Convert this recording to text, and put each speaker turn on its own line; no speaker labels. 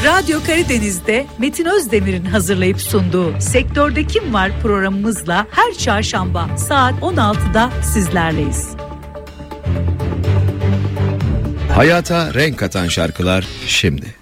Radyo Karadeniz'de Metin Özdemir'in hazırlayıp sunduğu Sektörde Kim Var programımızla her çarşamba saat 16'da sizlerleyiz.
Hayata renk katan şarkılar şimdi.